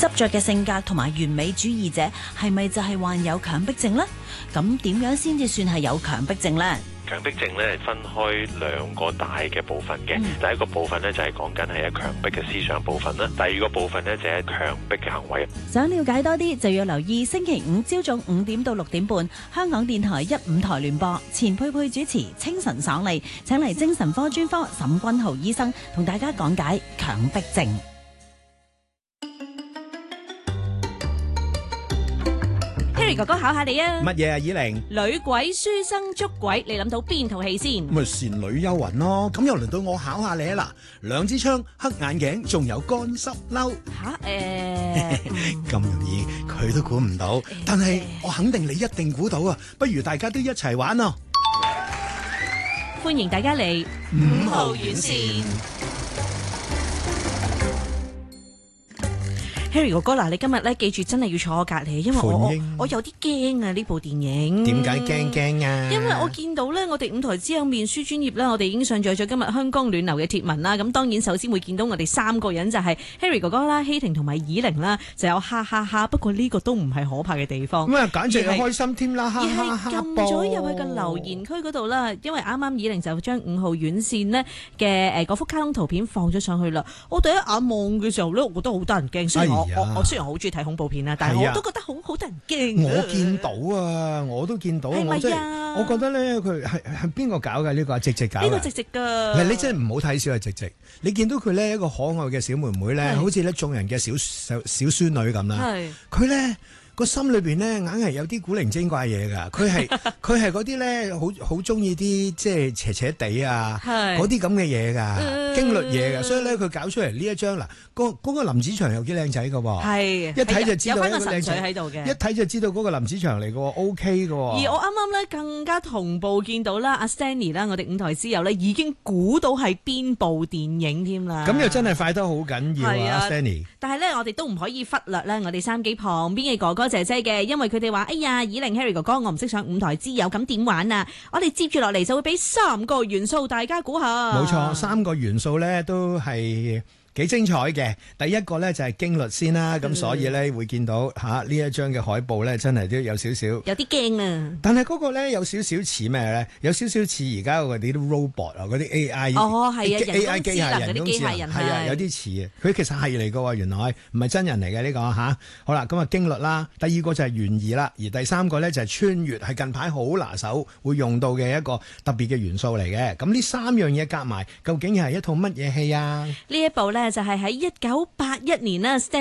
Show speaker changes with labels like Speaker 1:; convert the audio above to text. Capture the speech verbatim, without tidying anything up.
Speaker 1: 執着嘅性格同埋完美主義者，係咪就係患有強迫症呢？咁點樣先至算係有強迫症呢？
Speaker 2: 強迫症咧分開兩個大嘅部分嘅，嗯、第一個部分咧就係講緊係一強迫嘅思想部分啦，第二個部分咧就係強迫嘅行為。
Speaker 1: 想了解多啲，就要留意星期五朝早五點到六點半，香港電台一五台聯播，錢佩佩主持，清晨爽利，請嚟精神科專科沈君豪醫生同大家講解強迫症。Harry 哥哥考下你啊！
Speaker 3: 乜嘢啊？以玲，
Speaker 1: 女鬼書生捉鬼，你諗到邊套戲先？
Speaker 3: 咪倩女幽魂咯。咁又輪到我考下你啊！嗱，兩支槍、黑眼鏡，仲有乾濕褸。
Speaker 1: 吓誒，
Speaker 3: 咁容易佢都估唔到，但係我肯定你一定估到啊！不如大家都一齊玩咯！
Speaker 1: 歡迎大家嚟
Speaker 3: 五號院線。
Speaker 1: Harry 哥哥嗱，你今日咧記住真係要坐我隔離，因為我我，我有啲驚啊！呢部電影
Speaker 3: 點解驚驚啊？
Speaker 1: 因為我見到咧，我哋五台之友面書專頁啦，我哋已經上載咗今日香江暖流嘅貼文啦。咁當然首先會見到我哋三個人就係 Harry 哥哥啦、希婷同埋以玲啦，就有哈哈哈。不過呢個都唔係可怕嘅地方，
Speaker 3: 咁啊簡直係開心添啦！哈哈哈！
Speaker 1: 而係撳咗入去個留言區嗰度啦，因為啱啱以玲就將五號院線呢嘅誒嗰幅卡通圖片放咗上去啦。我第一眼望嘅時候咧，我覺得好得人驚，所以我。我我雖然好中意睇恐怖片啦，但係我都覺得好好得人驚。
Speaker 3: 我見到啊，我都見到。
Speaker 1: 係咪啊？
Speaker 3: 我，我覺得咧，佢係係邊個搞嘅呢個？直直搞嘅。呢個
Speaker 1: 直直㗎。
Speaker 3: 你真係唔好睇小係直直。你見到佢咧一個可愛嘅小妹妹咧，好似咧眾人嘅小小小孫女咁啦。係。佢咧。個心裏邊咧，硬係有啲古靈精怪嘢噶。佢係佢係嗰啲咧，好好中意啲即係邪邪地啊，嗰啲咁嘅嘢噶，驚慄嘢噶。所以咧，佢搞出嚟呢一張嗱，嗰嗰個林子祥有幾靚仔噶喎，係一睇就知道有個神髓喺度嘅，一睇就知道嗰個林子祥嚟嘅，O K 嘅。而我
Speaker 1: 啱啱咧更加同步見到啦，阿 Stanley 啦，我哋五台之友咧已經估到係邊部電影添啦。
Speaker 3: 咁又真係快得好緊要啊 ，Stanley。
Speaker 1: 但係咧，我哋都唔可以忽略咧，我哋三機旁邊嘅哥哥姐姐嘅，因為佢哋話：哎呀，以玲 Harry 哥哥，我唔識上五台之友，咁點玩啊？我哋接住落嚟就會俾三個元素，大家估下。
Speaker 3: 冇錯，三個元素咧都係幾精彩嘅。第一個咧就係驚慄先啦，咁、嗯、所以咧會見到吓呢一張嘅海報咧，真係都有少少有
Speaker 1: 啲驚啊！但係
Speaker 3: 嗰個咧有少少似咩咧？有少少似而家嗰啲 robot 啊，嗰啲 A I
Speaker 1: 哦係啊
Speaker 3: A I 機械人
Speaker 1: 嗰啲機械人
Speaker 3: 係啊，有啲似啊。佢其實係嚟㗎，原來唔係真人嚟嘅呢個吓。好啦，咁啊驚慄啦。第二個就係懸疑啦，而第三個咧就係穿越，係近排好拿手會用到嘅一個特別嘅元素嚟嘅。咁呢三樣嘢夾埋，究竟係一套乜嘢戲啊？
Speaker 1: 呢一部咧就係喺一九八一年啦。